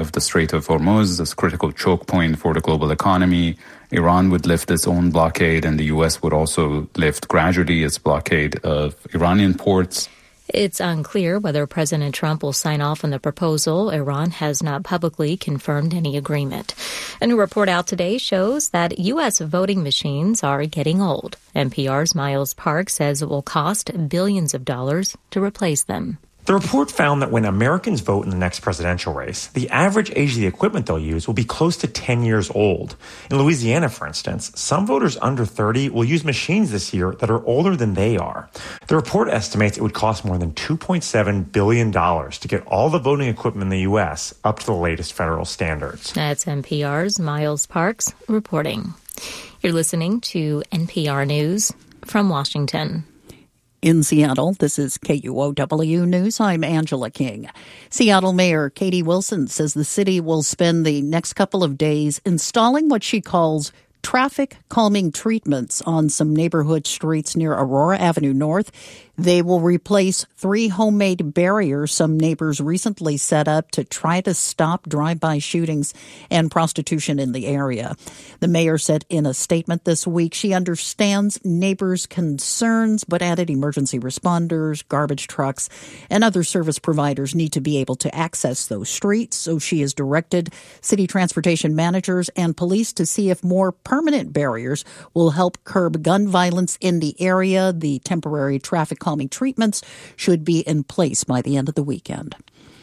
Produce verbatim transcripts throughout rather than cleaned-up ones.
of the Strait of Hormuz, this critical choke point for the global economy. Iran would lift its own blockade, and the U S would also lift gradually its blockade of Iranian ports. It's unclear whether President Trump will sign off on the proposal. Iran has not publicly confirmed any agreement. A new report out today shows that U S voting machines are getting old. N P R's Miles Park says it will cost billions of dollars to replace them. The report found that when Americans vote in the next presidential race, the average age of the equipment they'll use will be close to ten years old. In Louisiana, for instance, some voters under thirty will use machines this year that are older than they are. The report estimates it would cost more than two point seven billion dollars to get all the voting equipment in the U S up to the latest federal standards. That's N P R's Miles Parks reporting. You're listening to N P R News from Washington. In Seattle, this is K U O W News. I'm Angela King. Seattle Mayor Katie Wilson says the city will spend the next couple of days installing what she calls traffic calming treatments on some neighborhood streets near Aurora Avenue North. They will replace three homemade barriers some neighbors recently set up to try to stop drive-by shootings and prostitution in the area. The mayor said in a statement this week she understands neighbors' concerns, but added emergency responders, garbage trucks, and other service providers need to be able to access those streets. So she has directed city transportation managers and police to see if more permanent barriers will help curb gun violence in the area. The temporary traffic calming treatments should be in place by the end of the weekend.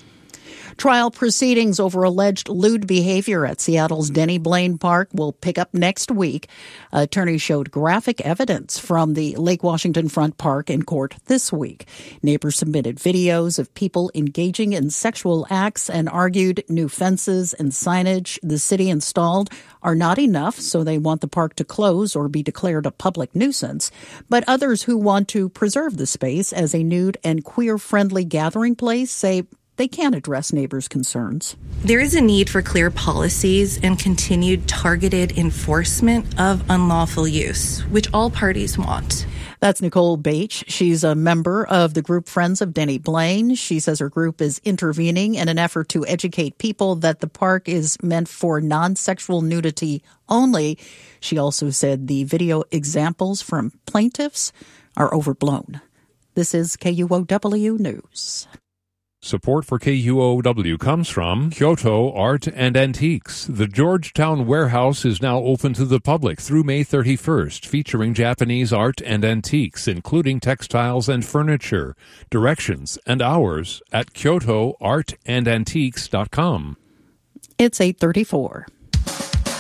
Trial proceedings over alleged lewd behavior at Seattle's Denny Blaine Park will pick up next week. Attorneys showed graphic evidence from the Lake Washington Front Park in court this week. Neighbors submitted videos of people engaging in sexual acts and argued new fences and signage the city installed are not enough, so they want the park to close or be declared a public nuisance. But others who want to preserve the space as a nude and queer-friendly gathering place say they can't address neighbors' concerns. There is a need for clear policies and continued targeted enforcement of unlawful use, which all parties want. That's Nicole Bache. She's a member of the group Friends of Denny Blaine. She says her group is intervening in an effort to educate people that the park is meant for non-sexual nudity only. She also said the video examples from plaintiffs are overblown. This is K U O W News. Support for K U O W comes from Kyoto Art and Antiques. The Georgetown Warehouse is now open to the public through May thirty-first, featuring Japanese art and antiques, including textiles and furniture. Directions and hours at kyoto art and antiques dot com. It's eight thirty-four.